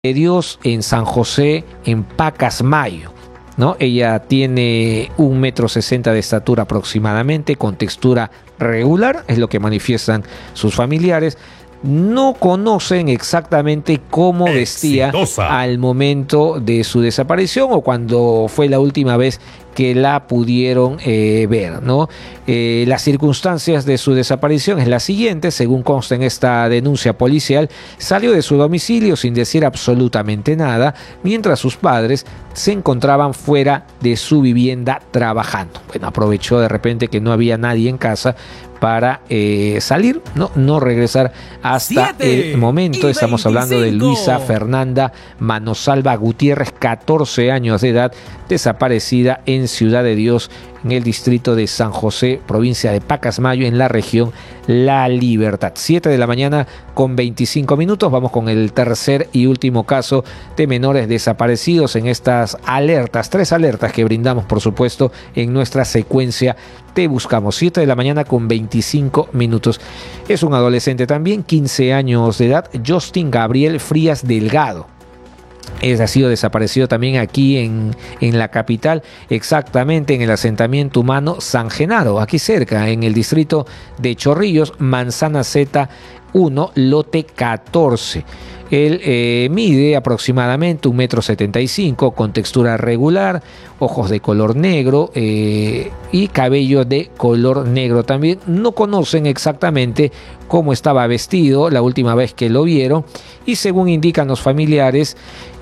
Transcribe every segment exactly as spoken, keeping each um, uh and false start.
de Dios en San José, en Pacasmayo, ¿no? Ella tiene un metro sesenta de estatura aproximadamente, con textura regular, es lo que manifiestan sus familiares. No conocen exactamente cómo vestía Exitosa. al momento de su desaparición o cuando fue la última vez que la pudieron eh, ver, ¿no? Eh, las circunstancias de su desaparición es la siguiente: según consta en esta denuncia policial, salió de su domicilio sin decir absolutamente nada, mientras sus padres se encontraban fuera de su vivienda trabajando. Bueno, aprovechó de repente que no había nadie en casa para eh, salir, no, no regresar hasta el momento. Estamos hablando de Luisa Fernanda Manosalva Gutiérrez, catorce años de edad, desaparecida en Ciudad de Dios, en el distrito de San José, provincia de Pacasmayo, en la región La Libertad. siete de la mañana con veinticinco minutos. Vamos con el tercer y último caso de menores desaparecidos en estas alertas, tres alertas que brindamos, por supuesto, en nuestra secuencia Te Buscamos. siete de la mañana con veinticinco minutos. Es un adolescente también, quince años de edad, Justin Gabriel Frías Delgado. Es, ha sido desaparecido también aquí en, en la capital, exactamente en el asentamiento humano San Genaro, aquí cerca, en el distrito de Chorrillos, Manzana Z uno, lote catorce. Él eh, mide aproximadamente un metro setenta y cinco, con textura regular, ojos de color negro eh, y cabello de color negro también. No conocen exactamente cómo estaba vestido la última vez que lo vieron, y según indican los familiares,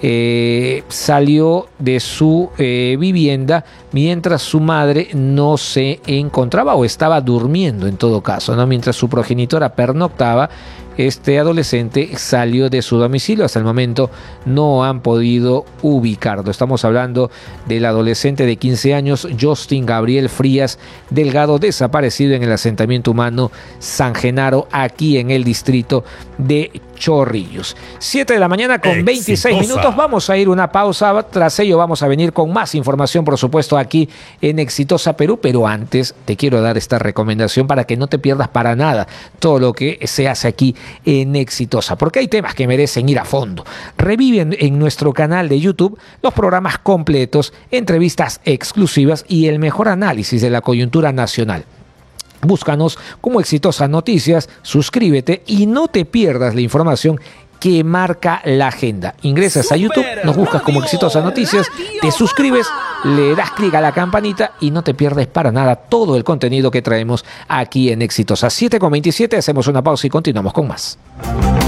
eh, salió de su eh, vivienda mientras su madre no se encontraba o estaba durmiendo, en todo caso, ¿no? Mientras su progenitora pernoctaba, este adolescente salió de su domicilio. Hasta el momento no han podido ubicarlo. Estamos hablando del adolescente de quince años, Justin Gabriel Frías Delgado, desaparecido en el asentamiento humano San Genaro, aquí en el distrito de Chorrillos. siete de la mañana con veintiséis minutos. Vamos a ir una pausa. Tras ello vamos a venir con más información, por supuesto, aquí en Exitosa Perú. Pero antes te quiero dar esta recomendación para que no te pierdas para nada todo lo que se hace aquí en Exitosa, porque hay temas que merecen ir a fondo. Reviven en nuestro canal de YouTube los programas completos, entrevistas exclusivas y el mejor análisis de la coyuntura nacional. Búscanos como Exitosa Noticias, suscríbete y no te pierdas la información que marca la agenda. Ingresas a YouTube, nos buscas como Exitosa Noticias, te suscribes, le das clic a la campanita y no te pierdes para nada todo el contenido que traemos aquí en Exitosa. siete con veintisiete, hacemos una pausa y continuamos con más.